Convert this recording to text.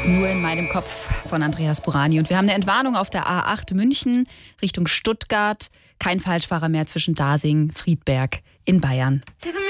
Nur in meinem Kopf von Andreas Burani. Und wir haben eine Entwarnung auf der A8 München Richtung Stuttgart. Kein Falschfahrer mehr zwischen Dasing, Friedberg in Bayern.